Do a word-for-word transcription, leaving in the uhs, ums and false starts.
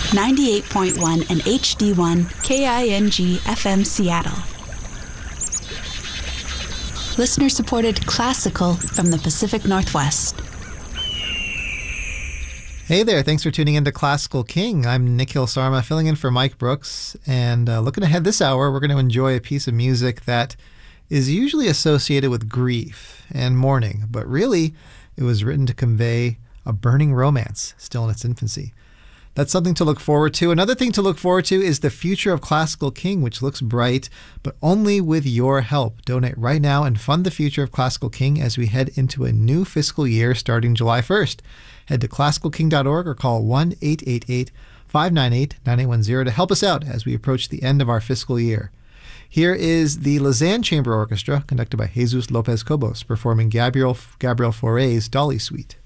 ninety-eight point one and H D one K I N G F M Seattle. Listener-supported classical from the Pacific Northwest. Hey there, thanks for tuning in to Classical King. I'm Nikhil Sarma, filling in for Mike Brooks. And uh, looking ahead this hour, we're going to enjoy a piece of music that is usually associated with grief and mourning, but really it was written to convey a burning romance still in its infancy. That's something to look forward to. Another thing to look forward to is the future of Classical King, which looks bright, but only with your help. Donate right now and fund the future of Classical King as we head into a new fiscal year starting July first. Head to classical king dot org or call one eight eight eight, five nine eight, nine eight one zero to help us out as we approach the end of our fiscal year. Here is the Lausanne Chamber Orchestra, conducted by Jesus Lopez Cobos, performing Gabriel, Gabriel Fauré's Dolly Suite.